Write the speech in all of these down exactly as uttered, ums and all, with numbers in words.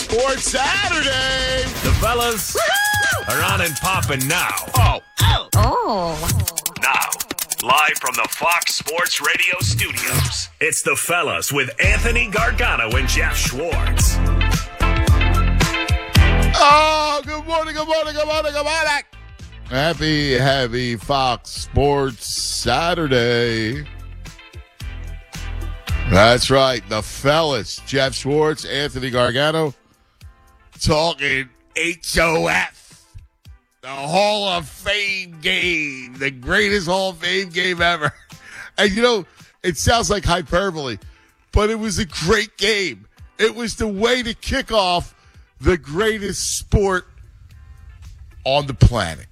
Sports Saturday. The fellas Woo-hoo! Are on and popping now. Oh. Oh. Oh. Now, live from the Fox Sports Radio studios, it's the fellas with Anthony Gargano and Jeff Schwartz. Oh, good morning, good morning, good morning, good morning. Happy, happy Fox Sports Saturday. That's right, the fellas, Jeff Schwartz, Anthony Gargano, talking H O F, the Hall of Fame game, the greatest Hall of Fame game ever. And you know, it sounds like hyperbole, but it was a great game. It was the way to kick off the greatest sport on the planet.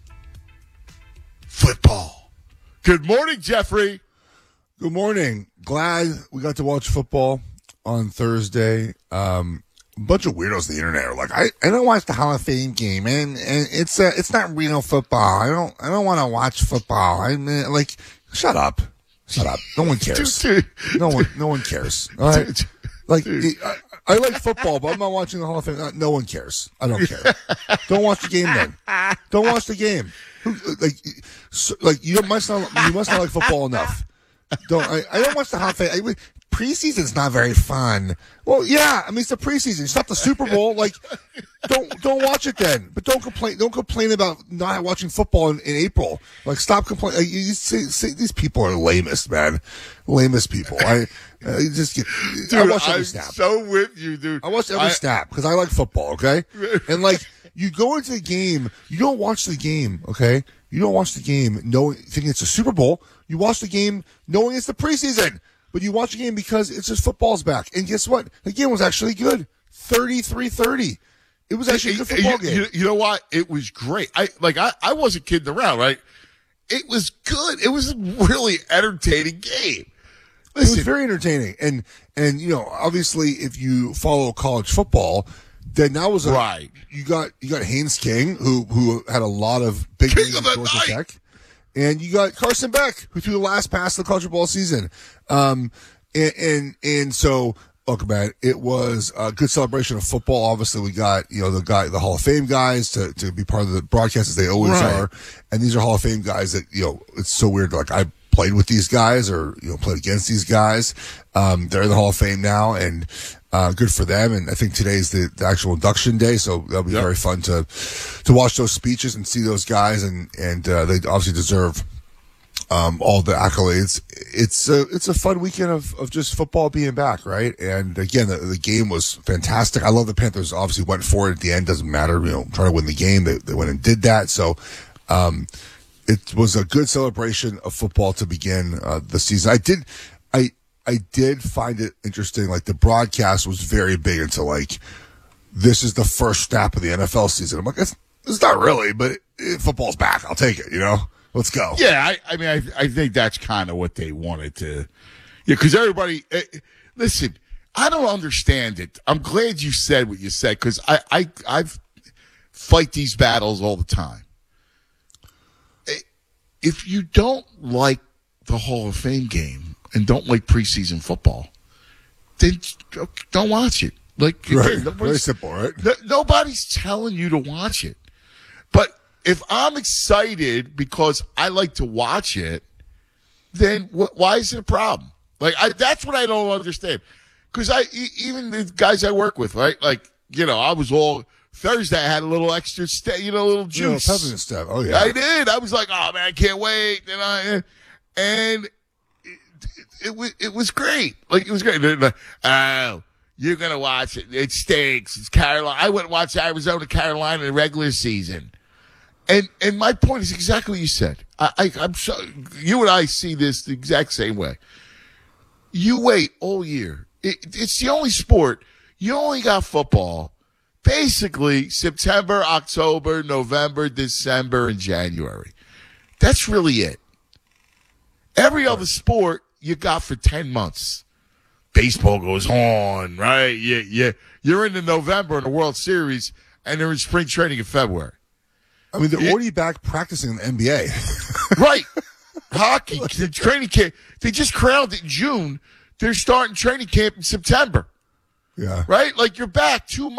Football. Good morning, Jeffrey. Good morning. Glad we got to watch football on Thursday. Um, a bunch of weirdos on the internet are like, I, I don't watch the Hall of Fame game, and, and it's uh, it's not real football. I don't I don't want to watch football. I mean, like, shut up, shut up. No one cares. No one no one cares. All right? Like, I, I like football, but I'm not watching the Hall of Fame. No one cares. I don't care. Don't watch the game then. Don't watch the game. Like, so, like you must not you must not like football enough. Don't I, I don't watch the Hall of Fame. I, preseason's not very fun. Well, yeah, I mean it's the preseason. It's not the Super Bowl. Like, don't don't watch it then. But don't complain. Don't complain about not watching football in, in April. Like, stop complaining. Like, you say, say, these people are lamest, man. Lamest people. I, I just get. Dude, I watch every I'm snap. so with you, dude. I watch every I, snap because I like football. Okay, and like you go into the game, you don't watch the game. Okay, you don't watch the game knowing thinking it's a Super Bowl. You watch the game knowing it's the preseason, but you watch the game because it's just football's back. And guess what? The game was actually good. thirty-three thirty. It was actually a good football you, game. You, you know what? It was great. I like. I, I wasn't kidding around, right? It was good. It was a really entertaining game. Listen, it was very entertaining. And, and, you know, obviously if you follow college football, then that was a, right. You got, you got Haynes King, who, who had a lot of big King games of at the Georgia night. Tech. And you got Carson Beck, who threw the last pass of the college football season. Um, and, and, and so, look, man, it was a good celebration of football. Obviously, we got, you know, the guy, the Hall of Fame guys to, to be part of the broadcast as they always Right. are. And these are Hall of Fame guys that, you know, it's so weird. Like, I played with these guys or, you know, played against these guys. Um, they're in the Hall of Fame now and, uh, good for them. And I think today's the, the actual induction day. So that'll be yep. very fun to, to watch those speeches and see those guys. And, and, uh, they obviously deserve, um, all the accolades. It's a, it's a fun weekend of, of just football being back, right? And again, the, the game was fantastic. I love the Panthers obviously went for it at the end. Doesn't matter, you know, trying to win the game. They, they went and did that. So, um, it was a good celebration of football to begin, uh, the season. I did, I, I did find it interesting. Like the broadcast was very big into like, this is the first snap of the N F L season. I'm like, it's, it's not really, but it, it, football's back. I'll take it, you know? Let's go. Yeah, I, I mean, I, I think that's kind of what they wanted to. Yeah, because everybody, uh, listen, I don't understand it. I'm glad you said what you said because I, I, I've fight these battles all the time. If you don't like the Hall of Fame game and don't like preseason football, then don't watch it. Like, Right. again, Very simple, right? no- nobody's telling you to watch it. But if I'm excited because I like to watch it, then wh- why is it a problem? Like, I, that's what I don't understand. Because I, e- even the guys I work with, right? Like, you know, I was all Thursday. I had a little extra, st- you know, a little juice. You know, peppermint stuff. Oh yeah, I did. I was like, oh man, I can't wait. And I, and it, it, it was, it was great. Like, it was great. They're like, oh, you're going to watch it. It stinks. It's Carolina. I went and watched Arizona, Carolina in the regular season. And, and my point is exactly what you said. I, I, I'm so, you and I see this the exact same way. You wait all year. It, it's the only sport. You only got football. Basically, September, October, November, December, and January. That's really it. Every other sport you got for ten months. Baseball goes on, right? You, you, you're into November in the World Series, and they're in spring training in February. I mean, they're Yeah. already back practicing in the N B A. Right. Hockey, the training camp. They just crowned it in June. They're starting training camp in September, Yeah. right? Like, you're back two months.